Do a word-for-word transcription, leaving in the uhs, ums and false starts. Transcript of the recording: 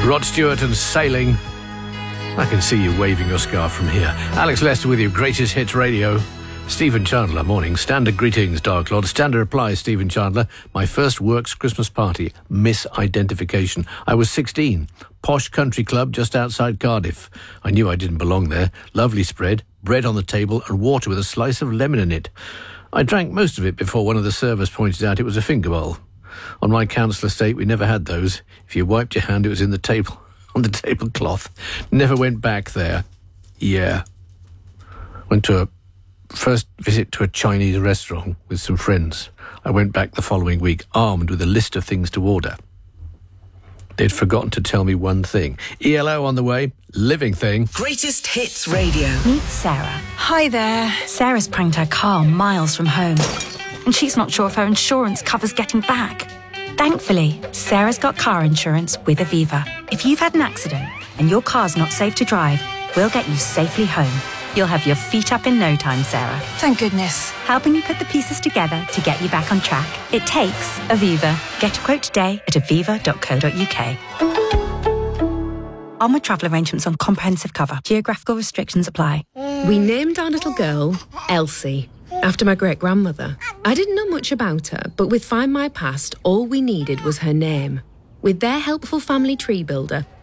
Rod Stewart and Sailing. I can see you waving your scarf from here. Alex Lester with you, Greatest Hits Radio. Stephen Chandler, morning. Standard greetings, Dark Lord. Standard replies, Stephen Chandler. My first works Christmas party, misidentification. I was sixteen. Posh country club just outside Cardiff. I knew I didn't belong there. Lovely spread, bread on the table and water with a slice of lemon in it. I drank most of it before one of the servers pointed out it was a finger bowl. On my council estate, we never had those. If you wiped your hand, it was in the table, on the tablecloth. Never went back there. Yeah. Went to a first visit to a Chinese restaurant with some friends. I went back the following week, armed with a list of things to order. They'd forgotten to tell me one thing. E L O on the way, living thing. Greatest Hits Radio. Meet Sarah. Hi there. Sarah's pranked her car miles from home, and she's not sure if her insurance covers getting back. Thankfully, Sarah's got car insurance with Aviva. If you've had an accident and your car's not safe to drive, we'll get you safely home. You'll have your feet up in no time, Sarah. Thank goodness. Helping you put the pieces together to get you back on track. It takes Aviva. Get a quote today at aviva dot co dot uk. On with travel arrangements on comprehensive cover. Geographical restrictions apply. We named our little girl Elsie, after my great-grandmother. I didn't know much about her, but with Find My Past, all we needed was her name. With their helpful family tree builder,